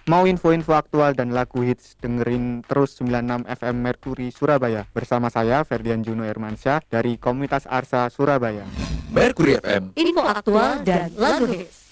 Mau info-info aktual dan lagu hits, dengerin terus 96 FM Mercury Surabaya. Bersama saya Ferdian Juno Hermansyah dari Komunitas Arsa Surabaya. Mercury FM, info aktual dan lagu hits.